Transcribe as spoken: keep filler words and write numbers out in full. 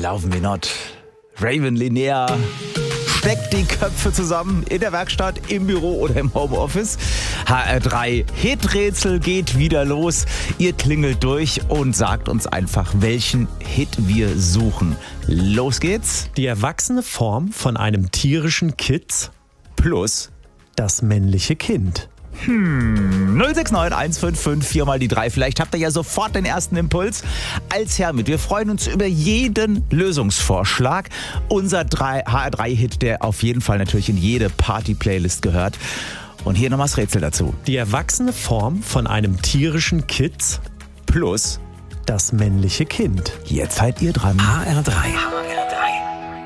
Laufen wir not. Raven Linnea steckt die Köpfe zusammen in der Werkstatt, im Büro oder im Homeoffice. H R drei Hiträtsel geht wieder los. Ihr klingelt durch und sagt uns einfach, welchen Hit wir suchen. Los geht's. Die erwachsene Form von einem tierischen Kitz Plus das männliche Kind. Hm, null sechs neun eins fünf fünf vier mal die drei. Vielleicht habt ihr ja sofort den ersten Impuls. Als Hermit, wir freuen uns über jeden Lösungsvorschlag. Unser H R drei Hit, der auf jeden Fall natürlich in jede Party-Playlist gehört. Und hier nochmal das Rätsel dazu. Die erwachsene Form von einem tierischen Kitz Plus das männliche Kind. Jetzt seid ihr dran. H R drei.